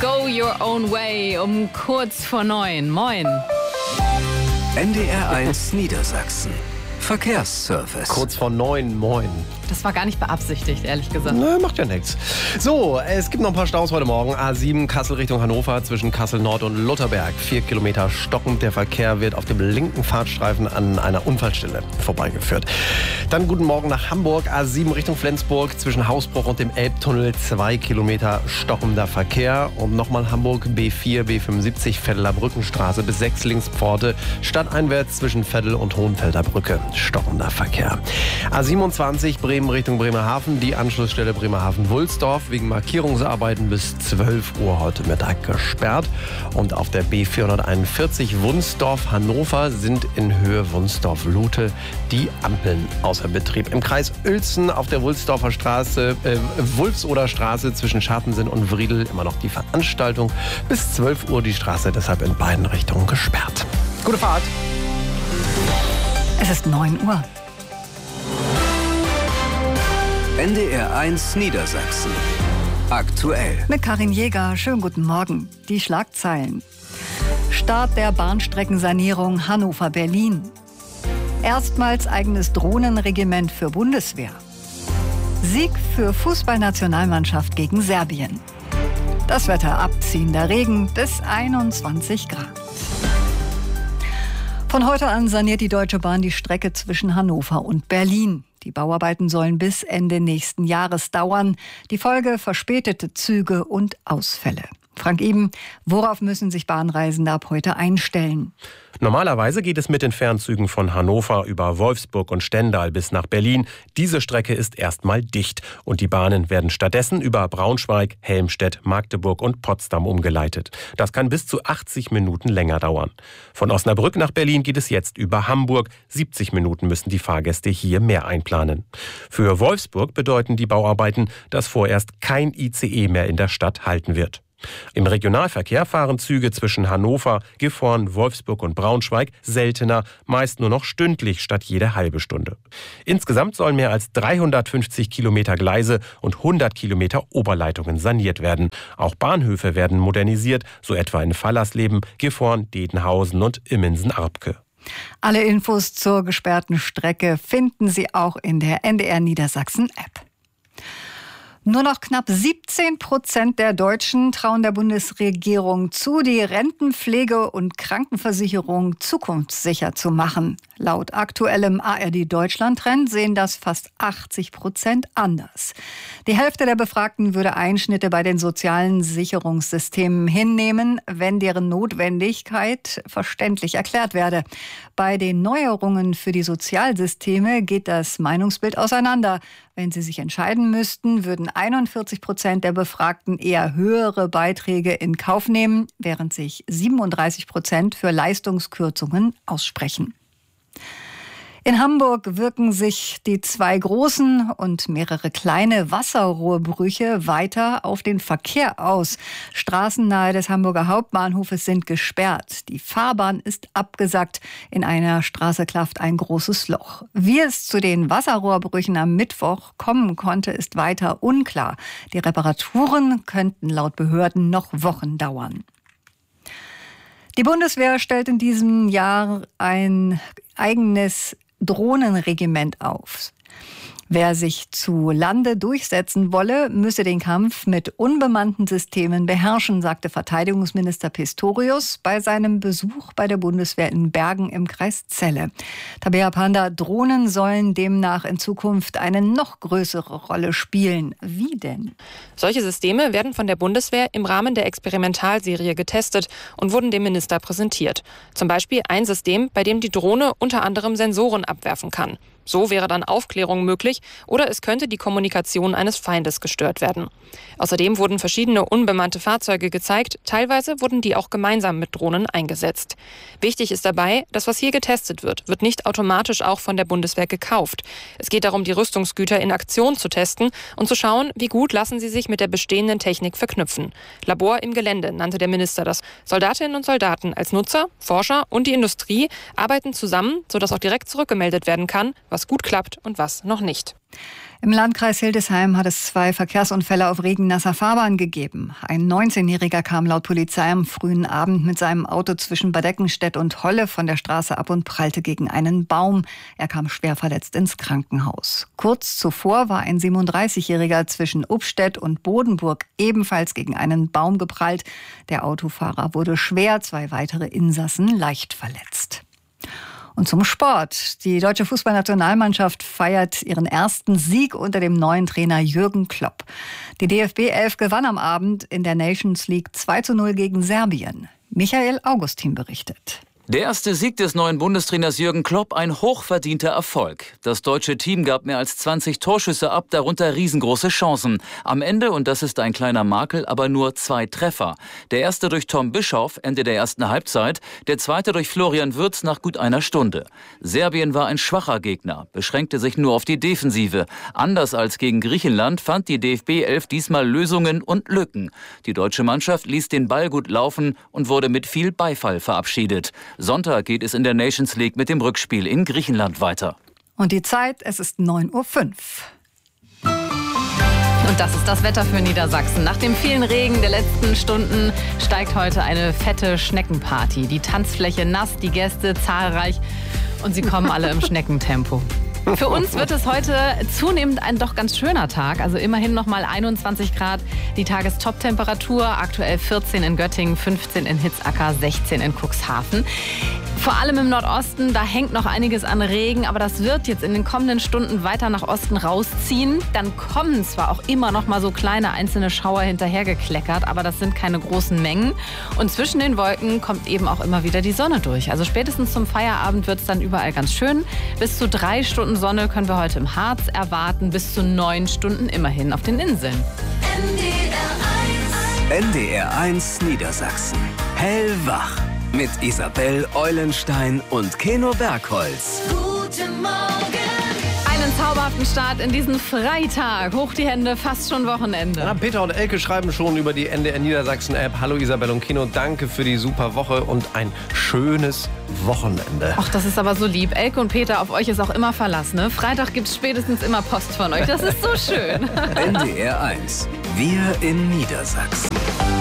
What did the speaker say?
Go Your Own Way um kurz vor 9. Moin. NDR1 Niedersachsen. Verkehrsservice. Kurz vor 9, moin. Das war gar nicht beabsichtigt, ehrlich gesagt. Ne, macht ja nichts. So, es gibt noch ein paar Staus heute Morgen. A7 Kassel Richtung Hannover zwischen Kassel Nord und Lutherberg. 4 Kilometer stockend. Der Verkehr wird auf dem linken Fahrtstreifen an einer Unfallstelle vorbeigeführt. Dann guten Morgen nach Hamburg. A7 Richtung Flensburg zwischen Hausbruch und dem Elbtunnel. 2 Kilometer stockender Verkehr. Und nochmal Hamburg B4, B75 Vetteler Brückenstraße bis 6 Linkspforte. Stadteinwärts zwischen Vettel und Hohenfelder Brücke. Stockender Verkehr. A27 Bremen Richtung Bremerhaven, die Anschlussstelle Bremerhaven-Wulsdorf wegen Markierungsarbeiten bis 12 Uhr heute Mittag gesperrt. Und auf der B441 Wunsdorf-Hannover sind in Höhe Wunsdorf-Lute die Ampeln außer Betrieb. Im Kreis Uelzen auf der Wulfsoder Straße zwischen Schartensen und Wriedel immer noch die Veranstaltung. Bis 12 Uhr die Straße deshalb in beiden Richtungen gesperrt. Gute Fahrt! Es ist 9 Uhr. NDR1 Niedersachsen. Aktuell. Mit Karin Jäger. Schönen guten Morgen. Die Schlagzeilen. Start der Bahnstreckensanierung Hannover-Berlin. Erstmals eigenes Drohnenregiment für Bundeswehr. Sieg für Fußballnationalmannschaft gegen Serbien. Das Wetter abziehender Regen bis 21 Grad. Von heute an saniert die Deutsche Bahn die Strecke zwischen Hannover und Berlin. Die Bauarbeiten sollen bis Ende nächsten Jahres dauern. Die Folge verspätete Züge und Ausfälle. Frank Eben, worauf müssen sich Bahnreisende ab heute einstellen? Normalerweise geht es mit den Fernzügen von Hannover über Wolfsburg und Stendal bis nach Berlin. Diese Strecke ist erstmal dicht und die Bahnen werden stattdessen über Braunschweig, Helmstedt, Magdeburg und Potsdam umgeleitet. Das kann bis zu 80 Minuten länger dauern. Von Osnabrück nach Berlin geht es jetzt über Hamburg. 70 Minuten müssen die Fahrgäste hier mehr einplanen. Für Wolfsburg bedeuten die Bauarbeiten, dass vorerst kein ICE mehr in der Stadt halten wird. Im Regionalverkehr fahren Züge zwischen Hannover, Gifhorn, Wolfsburg und Braunschweig seltener, meist nur noch stündlich statt jede halbe Stunde. Insgesamt sollen mehr als 350 Kilometer Gleise und 100 Kilometer Oberleitungen saniert werden. Auch Bahnhöfe werden modernisiert, so etwa in Fallersleben, Gifhorn, Dedenhausen und Immensen-Arpke. Alle Infos zur gesperrten Strecke finden Sie auch in der NDR Niedersachsen App. Nur noch knapp 17% der Deutschen trauen der Bundesregierung zu, die Rentenpflege- und Krankenversicherung zukunftssicher zu machen. Laut aktuellem ARD-Deutschland-Trend sehen das fast 80% anders. Die Hälfte der Befragten würde Einschnitte bei den sozialen Sicherungssystemen hinnehmen, wenn deren Notwendigkeit verständlich erklärt werde. Bei den Neuerungen für die Sozialsysteme geht das Meinungsbild auseinander. Wenn sie sich entscheiden müssten, würden 41% der Befragten eher höhere Beiträge in Kauf nehmen, während sich 37% für Leistungskürzungen aussprechen. In Hamburg wirken sich die 2 großen und mehrere kleine Wasserrohrbrüche weiter auf den Verkehr aus. Straßen nahe des Hamburger Hauptbahnhofes sind gesperrt. Die Fahrbahn ist abgesackt. In einer Straße klafft ein großes Loch. Wie es zu den Wasserrohrbrüchen am Mittwoch kommen konnte, ist weiter unklar. Die Reparaturen könnten laut Behörden noch Wochen dauern. Die Bundeswehr stellt in diesem Jahr ein eigenes Drohnenregiment auf. Wer sich zu Lande durchsetzen wolle, müsse den Kampf mit unbemannten Systemen beherrschen, sagte Verteidigungsminister Pistorius bei seinem Besuch bei der Bundeswehr in Bergen im Kreis Celle. Tabea Panda, Drohnen sollen demnach in Zukunft eine noch größere Rolle spielen. Wie denn? Solche Systeme werden von der Bundeswehr im Rahmen der Experimentalserie getestet und wurden dem Minister präsentiert. Zum Beispiel ein System, bei dem die Drohne unter anderem Sensoren abwerfen kann. So wäre dann Aufklärung möglich oder es könnte die Kommunikation eines Feindes gestört werden. Außerdem wurden verschiedene unbemannte Fahrzeuge gezeigt, teilweise wurden die auch gemeinsam mit Drohnen eingesetzt. Wichtig ist dabei, dass was hier getestet wird nicht automatisch auch von der Bundeswehr gekauft. Es geht darum, die Rüstungsgüter in Aktion zu testen und zu schauen, wie gut lassen sie sich mit der bestehenden Technik verknüpfen. Labor im Gelände nannte der Minister das. Soldatinnen und Soldaten als Nutzer, Forscher und die Industrie arbeiten zusammen, sodass auch direkt zurückgemeldet werden kann, was gut klappt und was noch nicht. Im Landkreis Hildesheim hat es 2 Verkehrsunfälle auf regennasser Fahrbahn gegeben. Ein 19-Jähriger kam laut Polizei am frühen Abend mit seinem Auto zwischen Bad Eckenstedt und Holle von der Straße ab und prallte gegen einen Baum. Er kam schwer verletzt ins Krankenhaus. Kurz zuvor war ein 37-Jähriger zwischen Ubstedt und Bodenburg ebenfalls gegen einen Baum geprallt. Der Autofahrer wurde schwer, 2 weitere Insassen leicht verletzt. Und zum Sport. Die deutsche Fußballnationalmannschaft feiert ihren ersten Sieg unter dem neuen Trainer Jürgen Klopp. Die DFB 11 gewann am Abend in der Nations League 2:0 gegen Serbien. Michael Augustin berichtet. Der erste Sieg des neuen Bundestrainers Jürgen Klopp, ein hochverdienter Erfolg. Das deutsche Team gab mehr als 20 Torschüsse ab, darunter riesengroße Chancen. Am Ende, und das ist ein kleiner Makel, aber nur 2 Treffer. Der erste durch Tom Bischoff, Ende der ersten Halbzeit, der zweite durch Florian Wirtz nach gut einer Stunde. Serbien war ein schwacher Gegner, beschränkte sich nur auf die Defensive. Anders als gegen Griechenland fand die DFB 11 diesmal Lösungen und Lücken. Die deutsche Mannschaft ließ den Ball gut laufen und wurde mit viel Beifall verabschiedet. Sonntag geht es in der Nations League mit dem Rückspiel in Griechenland weiter. Und die Zeit, es ist 9:05 Uhr. Und das ist das Wetter für Niedersachsen. Nach dem vielen Regen der letzten Stunden steigt heute eine fette Schneckenparty. Die Tanzfläche nass, die Gäste zahlreich und sie kommen alle im Schneckentempo. Für uns wird es heute zunehmend ein doch ganz schöner Tag. Also immerhin noch mal 21 Grad die Tagestop-Temperatur. Aktuell 14 in Göttingen, 15 in Hitzacker, 16 in Cuxhaven. Vor allem im Nordosten, da hängt noch einiges an Regen, aber das wird jetzt in den kommenden Stunden weiter nach Osten rausziehen. Dann kommen zwar auch immer noch mal so kleine einzelne Schauer hinterhergekleckert, aber das sind keine großen Mengen. Und zwischen den Wolken kommt eben auch immer wieder die Sonne durch. Also spätestens zum Feierabend wird es dann überall ganz schön. Bis zu 3 Stunden Sonne können wir heute im Harz erwarten, bis zu 9 Stunden immerhin auf den Inseln. NDR 1 Niedersachsen. Hellwach. Mit Isabel Eulenstein und Keno Bergholz. Guten Morgen. Einen zauberhaften Start in diesen Freitag. Hoch die Hände, fast schon Wochenende. Ja, Peter und Elke schreiben schon über die NDR Niedersachsen App. Hallo Isabel und Keno, danke für die super Woche und ein schönes Wochenende. Ach, das ist aber so lieb. Elke und Peter, auf euch ist auch immer Verlass, ne? Freitag gibt's spätestens immer Post von euch. Das ist so schön. NDR 1. Wir in Niedersachsen.